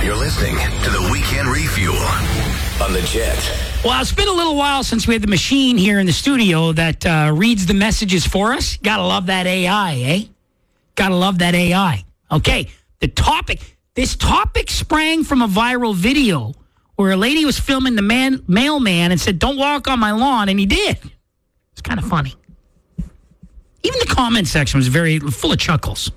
You're listening to the Weekend Refuel on the Jet. Well, it's been a little while since we had the machine here in the studio that reads the messages for us. Gotta love that AI, eh? Gotta love that AI. Okay, this topic sprang from a viral video where a lady was filming the mailman and said, "Don't walk on my lawn," and he did. It's kind of funny. Even the comment section was very full of chuckles.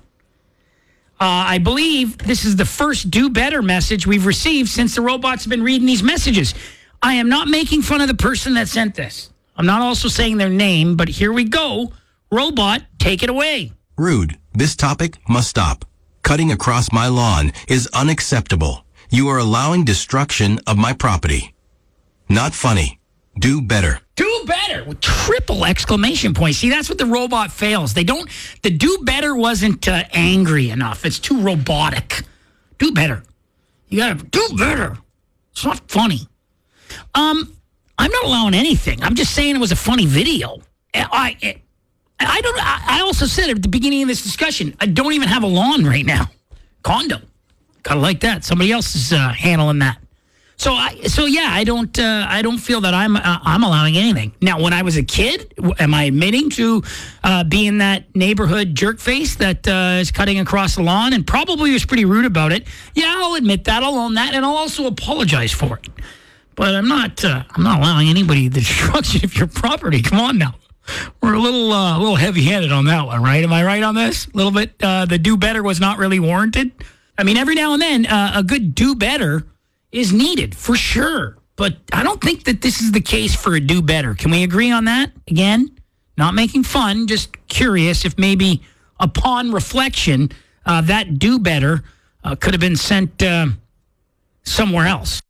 I believe this is the first do better message we've received since the robots have been reading these messages. I am not making fun of the person that sent this. I'm not also saying their name, but here we go. Robot, take it away. Rude. This topic must stop. Cutting across my lawn is unacceptable. You are allowing destruction of my property. Not funny. Do better. Do better with triple exclamation points. See, that's what the robot fails. The do better wasn't angry enough. It's too robotic. Do better. You gotta do better. It's not funny. I'm not allowing anything. I'm just saying it was a funny video. I also said at the beginning of this discussion, I don't even have a lawn right now. Condo. Gotta like that. Somebody else is handling that. So yeah, I don't feel that I'm allowing anything. Now, when I was a kid, am I admitting to being that neighborhood jerk face that is cutting across the lawn and probably was pretty rude about it? Yeah, I'll admit that. I'll own that, and I'll also apologize for it. But I'm not allowing anybody the destruction of your property. Come on now, we're a little heavy-handed on that one, right? Am I right on this? A little bit. The do better was not really warranted. I mean, every now and then, a good do better is needed, for sure. But I don't think that this is the case for a do better. Can we agree on that? Again, not making fun, just curious if maybe upon reflection, that do better could have been sent somewhere else.